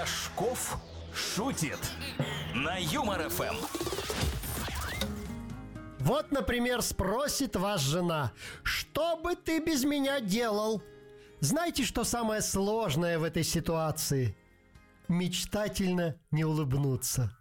Рожков шутит на Юмор ФМ. Вот, например, спросит вас жена: что бы ты без меня делал? Знаете, что самое сложное в этой ситуации? Мечтательно не улыбнуться.